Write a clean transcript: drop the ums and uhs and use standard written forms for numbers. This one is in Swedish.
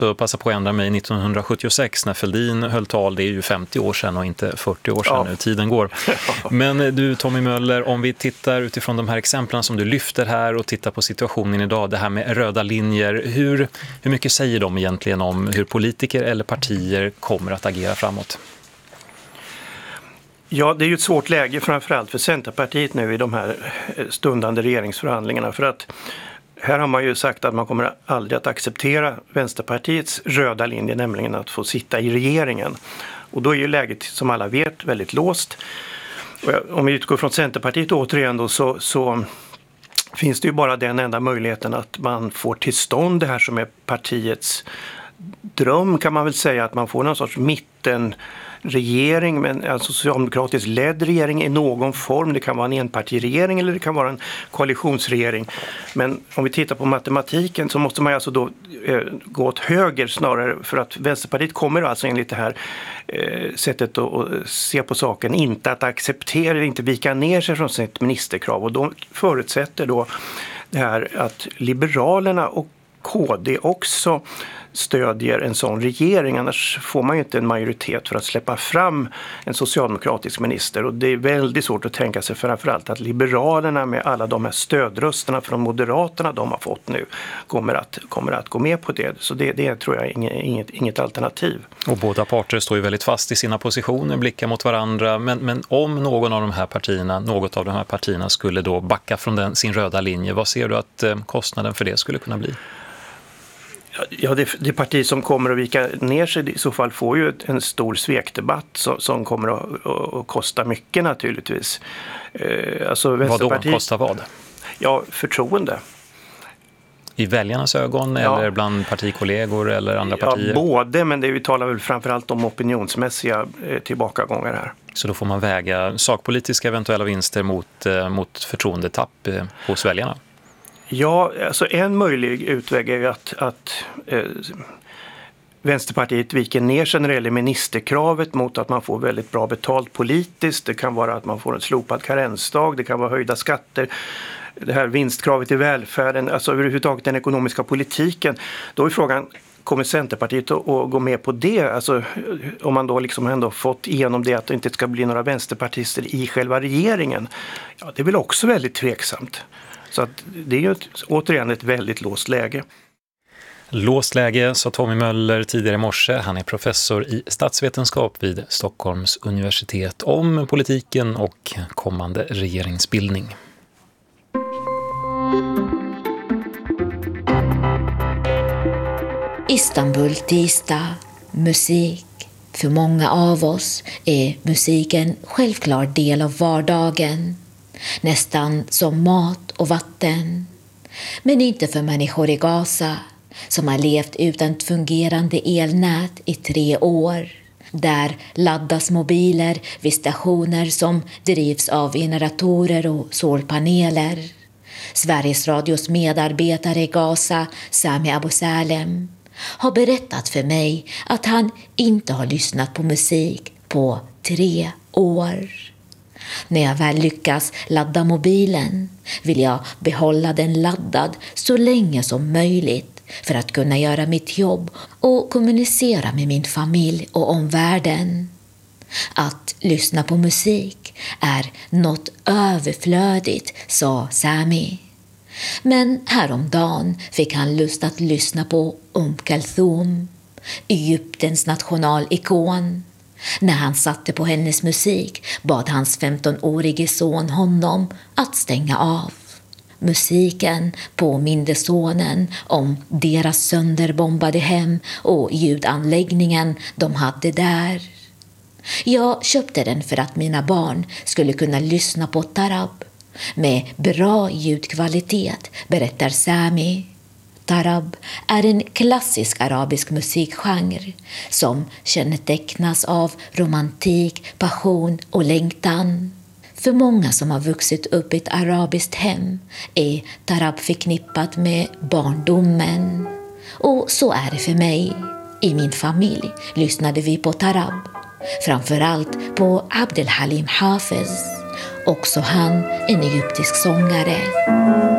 och passa på att ändra mig 1976 när Fälldin höll tal. Det är ju 50 år sedan och inte 40 år sedan nu. Tiden går. Men du Tommy Möller, om vi tittar utifrån de här exemplen som du lyfter här och tittar på situationen idag, det här med röda linjer, hur mycket säger de egentligen om hur politiker eller partier kommer att agera framåt? Ja, det är ju ett svårt läge framförallt för Centerpartiet nu i de här stundande regeringsförhandlingarna, för att här har man ju sagt att man kommer aldrig att acceptera Vänsterpartiets röda linje, nämligen att få sitta i regeringen. Och då är ju läget, som alla vet, väldigt låst. Och om vi utgår från Centerpartiet återigen då, så finns det ju bara den enda möjligheten att man får till stånd det här som är partiets dröm, kan man väl säga, att man får någon sorts mittenregering, men en socialdemokratiskt ledd regering i någon form. Det kan vara en enpartiregering eller det kan vara en koalitionsregering. Men om vi tittar på matematiken så måste man alltså då gå åt höger snarare, för att Vänsterpartiet kommer alltså enligt det här sättet att se på saken inte att acceptera, inte vika ner sig från sitt ministerkrav, och då förutsätter då det här att Liberalerna och KD också stödjer en sån regering, annars får man ju inte en majoritet för att släppa fram en socialdemokratisk minister, och det är väldigt svårt att tänka sig framförallt att Liberalerna med alla de här stödrösterna från Moderaterna de har fått nu kommer att gå med på det, så det tror jag inget alternativ. Och båda parter står ju väldigt fast i sina positioner, blickar mot varandra, men om något av de här partierna skulle då backa från sin röda linje, vad ser du att kostnaden för det skulle kunna bli? Ja, det parti som kommer att vika ner sig i så fall får ju en stor svekdebatt som kommer att kosta mycket naturligtvis. Alltså vad då? Kostar vad? Ja, förtroende. I väljarnas ögon eller bland partikollegor eller andra partier? Ja, både, men vi talar väl framförallt om opinionsmässiga tillbakagångar här. Så då får man väga sakpolitiska eventuella vinster mot förtroendetapp hos väljarna? Ja, alltså en möjlig utväg är ju att Vänsterpartiet viker ner sig när det gäller ministerkravet mot att man får väldigt bra betalt politiskt. Det kan vara att man får en slopad karensdag, det kan vara höjda skatter, det här vinstkravet i välfärden, alltså överhuvudtaget den ekonomiska politiken. Då är frågan, kommer Centerpartiet att gå med på det? Alltså, om man då liksom ändå fått igenom det att det inte ska bli några vänsterpartister i själva regeringen. Ja, det är väl också väldigt tveksamt. Så att det är ju återigen ett väldigt låst läge. Låst läge, sa Tommy Möller tidigare i morse. Han är professor i statsvetenskap vid Stockholms universitet om politiken och kommande regeringsbildning. Istanbul tisdag, musik. För många av oss är musiken självklar del av vardagen. Nästan som mat och vatten. Men inte för människor i Gaza som har levt utan ett fungerande elnät i 3 år. Där laddas mobiler vid stationer som drivs av generatorer och solpaneler. Sveriges Radios medarbetare i Gaza, Sami Abu Salem, har berättat för mig att han inte har lyssnat på musik på 3 år. När jag väl lyckas ladda mobilen vill jag behålla den laddad så länge som möjligt för att kunna göra mitt jobb och kommunicera med min familj och omvärlden. Att lyssna på musik är något överflödigt, sa Sami. Men häromdagen fick han lust att lyssna på Kulthum, Egyptens nationalikon. När han satte på hennes musik bad hans 15-årige son honom att stänga av. Musiken påminde sonen om deras sönderbombade hem och ljudanläggningen de hade där. Jag köpte den för att mina barn skulle kunna lyssna på tarab med bra ljudkvalitet, berättar Sami. Tarab är en klassisk arabisk musikgenre som kännetecknas av romantik, passion och längtan. För många som har vuxit upp i ett arabiskt hem är tarab förknippat med barndomen. Och så är det för mig. I min familj lyssnade vi på tarab. Framförallt på Abdel Halim Hafez. Också han en egyptisk sångare.